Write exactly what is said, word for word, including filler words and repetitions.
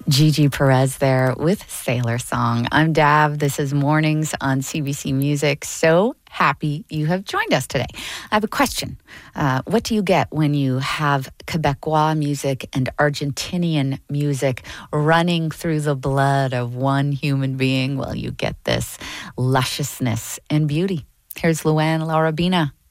Gigi Perez there with Sailor Song. I'm Dav. This is Mornings on C B C Music. So happy you have joined us today. I have a question. Uh, what do you get when you have Quebecois music and Argentinian music running through the blood of one human being? Well, you get this lusciousness and beauty. Here's Luann Larabina.